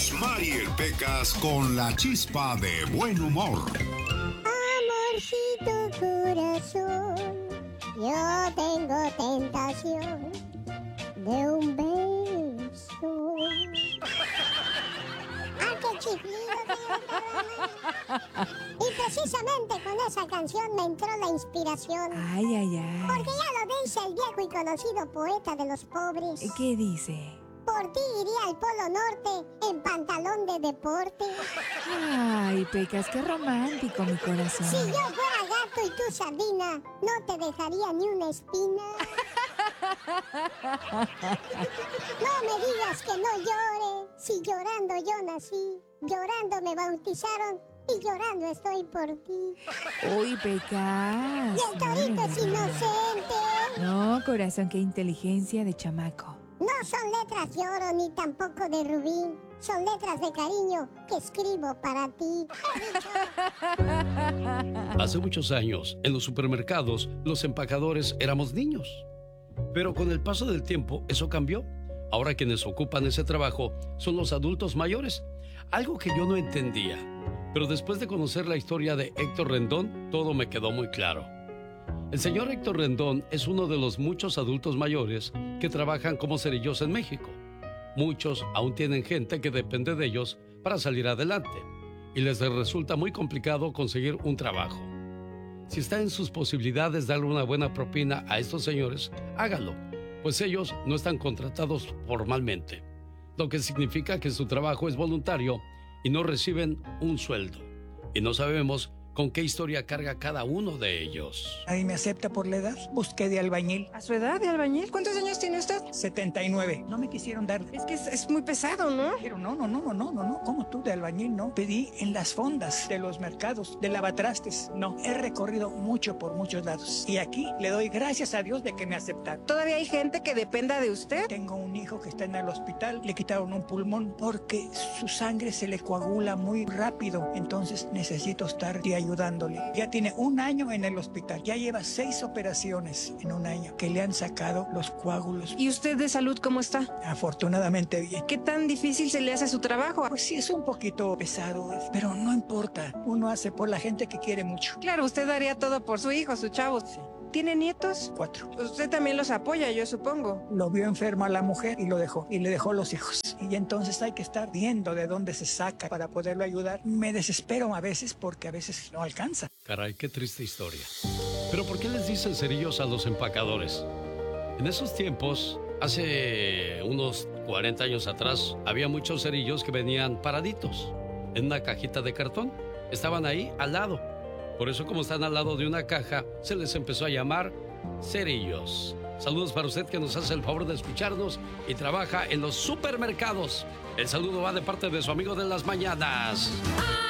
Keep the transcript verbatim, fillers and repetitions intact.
Jesús, Mariel Pecas con la chispa de buen humor. Amorcito corazón, yo tengo tentación de un beso. ¡Ah, qué chiflido! Y precisamente con esa canción me entró la inspiración. Ay, ay, ay. Porque ya lo dice el viejo y conocido poeta de los pobres. ¿Qué dice? Por ti iría al Polo Norte en pantalón de deporte. Ay, Pecas, qué romántico, mi corazón. Si yo fuera gato y tú sardina, no te dejaría ni una espina. No me digas que no llore, si llorando yo nací, llorando me bautizaron y llorando estoy por ti. Uy, Pecas. Y el torito es inocente. No, corazón, qué inteligencia de chamaco. No son letras de oro ni tampoco de rubí. Son letras de cariño que escribo para ti. Hace muchos años, en los supermercados, los empacadores éramos niños. Pero con el paso del tiempo, eso cambió. Ahora quienes ocupan ese trabajo son los adultos mayores. Algo que yo no entendía. Pero después de conocer la historia de Héctor Rendón, todo me quedó muy claro. El señor Héctor Rendón es uno de los muchos adultos mayores que trabajan como cerillos en México. Muchos aún tienen gente que depende de ellos para salir adelante y les resulta muy complicado conseguir un trabajo. Si está en sus posibilidades darle una buena propina a estos señores, hágalo, pues ellos no están contratados formalmente, lo que significa que su trabajo es voluntario y no reciben un sueldo. Y no sabemos con qué historia carga cada uno de ellos. Nadie me acepta por la edad. Busqué de albañil. ¿A su edad de albañil? ¿Cuántos años tiene usted? setenta y nueve. No me quisieron dar. Es que es, es muy pesado, ¿no? Pero no, no, no, no, no, no, no. ¿Cómo tú de albañil? No. Pedí en las fondas de los mercados, de lavatrastes. No. He recorrido mucho por muchos lados. Y aquí le doy gracias a Dios de que me aceptaron. ¿Todavía hay gente que dependa de usted? Tengo un hijo que está en el hospital. Le quitaron un pulmón porque su sangre se le coagula muy rápido. Entonces necesito estar ayudándole. Ya tiene un año en el hospital. Ya lleva seis operaciones en un año que le han sacado los coágulos. ¿Y usted de salud cómo está? Afortunadamente bien. ¿Qué tan difícil se le hace su trabajo? Pues sí, es un poquito pesado, pero no importa. Uno hace por la gente que quiere mucho. Claro, usted daría todo por su hijo, su chavo. Sí. ¿Tiene nietos? Cuatro. Usted también los apoya, yo supongo. Lo vio enferma la mujer y lo dejó. Y le dejó los hijos. Y entonces hay que estar viendo de dónde se saca para poderlo ayudar. Me desespero a veces porque a veces no alcanza. Caray, qué triste historia. Pero ¿por qué les dicen cerillos a los empacadores? En esos tiempos, hace unos cuarenta años atrás, había muchos cerillos que venían paraditos en una cajita de cartón. Estaban ahí al lado. Por eso, como están al lado de una caja, se les empezó a llamar cerillos. Saludos para usted que nos hace el favor de escucharnos y trabaja en los supermercados. El saludo va de parte de su amigo de las mañanas.